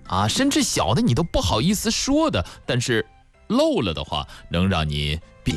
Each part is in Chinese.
啊，甚至小的你都不好意思说的，但是漏了的话能让你别。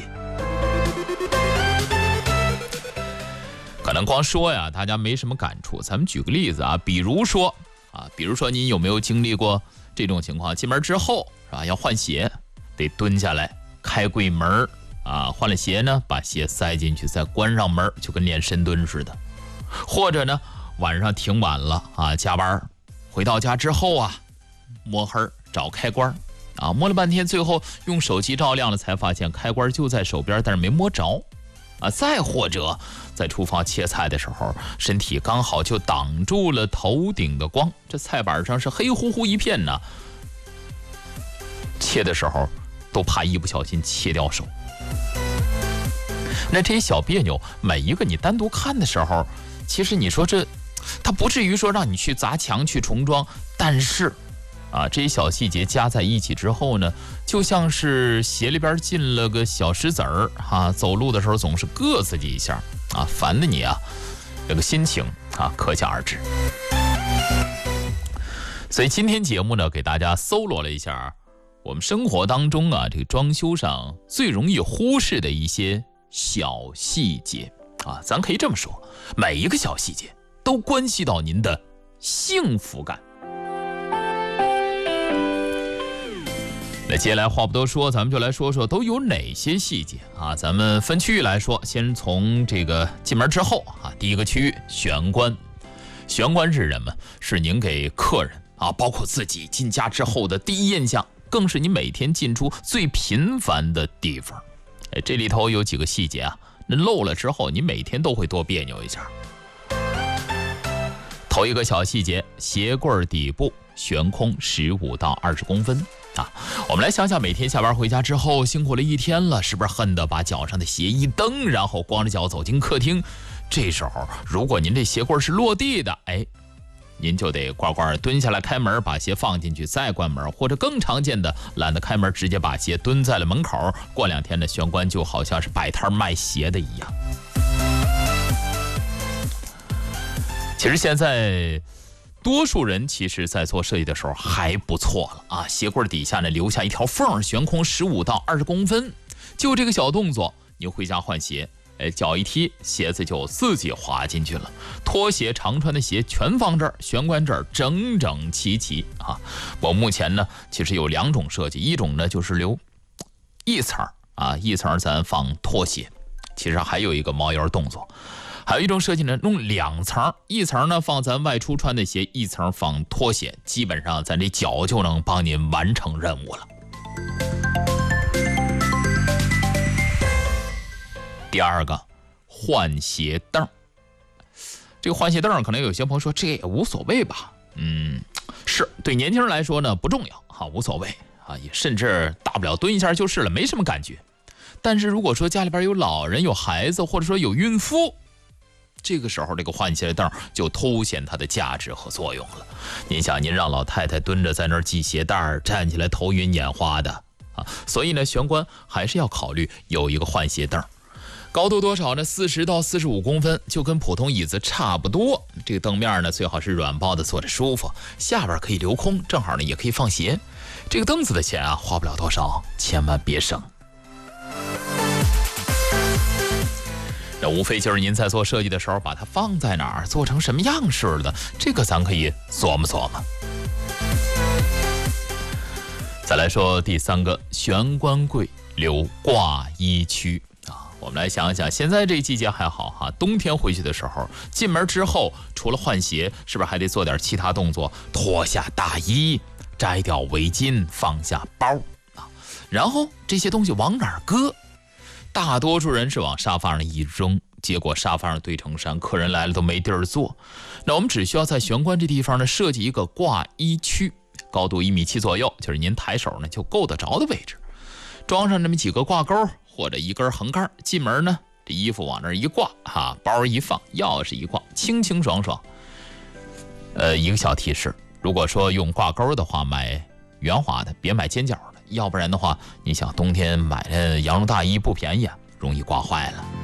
可能光说呀，大家没什么感触。咱们举个例子啊，比如说你有没有经历过这种情况？进门之后是吧，要换鞋，得蹲下来开柜门啊，换了鞋呢，把鞋塞进去，再关上门，就跟练深蹲似的。或者呢，晚上挺晚了啊，加班回到家之后啊，摸黑找开关啊，摸了半天，最后用手机照亮了，才发现开关就在手边，但是没摸着啊。再或者在厨房切菜的时候，身体刚好就挡住了头顶的光，这菜板上是黑乎乎一片呢，切的时候都怕一不小心切掉手。那这些小别扭，每一个你单独看的时候，其实你说它不至于说让你去砸墙去重装，但是啊，这些小细节加在一起之后呢，就像是鞋里边进了个小石子儿啊，走路的时候总是硌自己一下啊，烦的你啊，这个心情啊，可想而知。所以今天节目呢，给大家搜罗了一下我们生活当中啊，这个装修上最容易忽视的一些小细节啊，咱可以这么说，每一个小细节都关系到您的幸福感。那接下来话不多说，咱们就来说说都有哪些细节啊？咱们分区域来说，先从这个进门之后啊，第一个区域玄关。玄关是人们是您给客人啊，包括自己进家之后的第一印象，更是你每天进出最频繁的地方。这里头有几个细节啊，那漏了之后，你每天都会多别扭一下。头一个小细节，鞋柜底部悬空15到20公分啊。我们来想想，每天下班回家之后辛苦了一天了，是不是恨得把脚上的鞋一蹬，然后光着脚走进客厅？这时候如果您这鞋柜是落地的，您就得乖乖蹲下来开门，把鞋放进去再关门，或者更常见的懒得开门，直接把鞋蹲在了门口。过2天的玄关就好像是摆摊卖鞋的一样。其实现在多数人其实在做设计的时候还不错了啊，鞋柜底下呢留下一条缝，悬空15到20公分，就这个小动作，你回家换鞋，脚一踢，鞋子就自己滑进去了。拖鞋、常穿的鞋全放这儿，玄关这儿整整齐齐啊。我目前呢，其实有2种设计，一种呢就是留一层啊，一层咱放拖鞋，其实还有一个猫眼动作。还有一种设计呢，弄2层，一层呢放咱外出穿的鞋，一层放拖鞋，基本上咱这脚就能帮您完成任务了。第二个，换鞋凳。这个换鞋凳可能有些朋友说这也无所谓吧，是对年轻人来说呢不重要啊，无所谓啊，也甚至大不了蹲一下就是了，没什么感觉。但是如果说家里边有老人、有孩子，或者说有孕妇，这个时候这个换鞋凳就凸显它的价值和作用了。您想，您让老太太蹲着在那儿系鞋带，站起来头晕眼花的啊，所以呢玄关还是要考虑有一个换鞋凳。高度多少呢？40到45公分，就跟普通椅子差不多。这个凳面呢最好是软包的，坐着舒服，下边可以留空，正好呢也可以放鞋。这个凳子的钱啊花不了多少，千万别省。那无非就是您在做设计的时候把它放在哪儿，做成什么样式的，这个咱可以琢磨琢磨。再来说第3个，玄关柜留挂衣区啊。我们来想一想，现在这季节还好哈，冬天回去的时候，进门之后除了换鞋，是不是还得做点其他动作？脱下大衣，摘掉围巾，放下包啊，然后这些东西往哪儿搁？大多数人是往沙发上一扔，结果沙发上堆成山，客人来了都没地儿坐。那我们只需要在玄关这地方呢设计一个挂衣区，高度1.7米左右，就是您抬手呢就够得着的位置，装上那么几个挂钩或者一根横杆，进门呢这衣服往那儿一挂啊，包一放，钥匙一挂，清清爽爽。一个小提示，如果说用挂钩的话，买圆滑的，别买尖角的，要不然的话，你想冬天买的羊绒大衣不便宜啊，容易挂坏了。